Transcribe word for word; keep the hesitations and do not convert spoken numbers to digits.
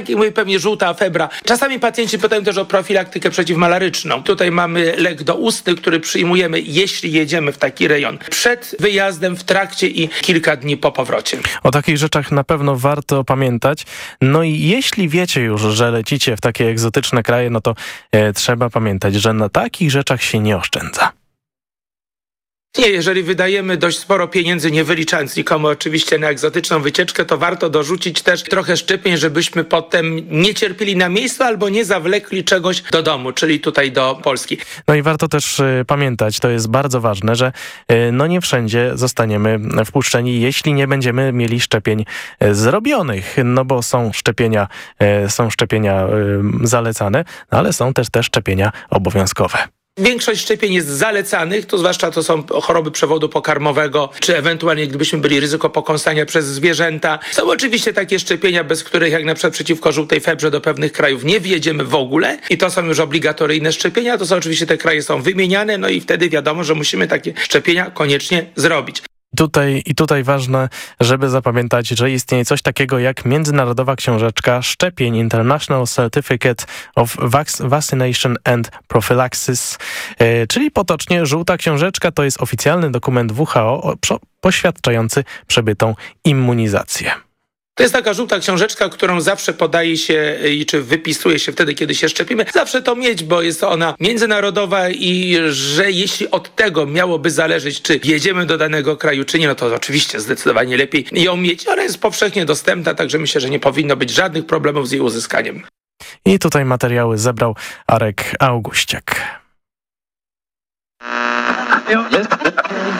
I mówię pewnie żółta febra. Czasami pacjenci pytają też o profilaktykę przeciwmalaryczną. Tutaj mamy lek doustny, który przyjmujemy, jeśli jedziemy w taki rejon. Przed wyjazdem, w trakcie i kilka dni po powrocie. O takich rzeczach na pewno warto pamiętać. No i jeśli wiecie już, że lecicie w takie egzotyczne kraje, no to e, trzeba pamiętać, że na takich rzeczach się nie oszczędza. Nie, jeżeli wydajemy dość sporo pieniędzy, nie wyliczając nikomu oczywiście na egzotyczną wycieczkę, to warto dorzucić też trochę szczepień, żebyśmy potem nie cierpieli na miejscu albo nie zawlekli czegoś do domu, czyli tutaj do Polski. No i warto też y, pamiętać, to jest bardzo ważne, że y, no nie wszędzie zostaniemy wpuszczeni, jeśli nie będziemy mieli szczepień y, zrobionych, no bo są szczepienia, y, są szczepienia y, zalecane, no ale są też te szczepienia obowiązkowe. Większość szczepień jest zalecanych, to zwłaszcza to są choroby przewodu pokarmowego, czy ewentualnie gdybyśmy byli ryzyko pokąsania przez zwierzęta. Są oczywiście takie szczepienia, bez których jak na przykład przeciwko żółtej febrze do pewnych krajów nie wjedziemy w ogóle i to są już obligatoryjne szczepienia, to są oczywiście te kraje są wymieniane, no i wtedy wiadomo, że musimy takie szczepienia koniecznie zrobić. Tutaj i tutaj ważne, żeby zapamiętać, że istnieje coś takiego jak Międzynarodowa Książeczka Szczepień International Certificate of Vac- Vaccination and Prophylaxis, e, czyli potocznie żółta książeczka to jest oficjalny dokument W H O o, poświadczający przebytą immunizację. To jest taka żółta książeczka, którą zawsze podaje się i czy wypisuje się wtedy, kiedy się szczepimy. Zawsze to mieć, bo jest ona międzynarodowa i że jeśli od tego miałoby zależeć, czy jedziemy do danego kraju, czy nie, no to oczywiście zdecydowanie lepiej ją mieć. Ona jest powszechnie dostępna, także myślę, że nie powinno być żadnych problemów z jej uzyskaniem. I tutaj materiały zebrał Arek Auguściak.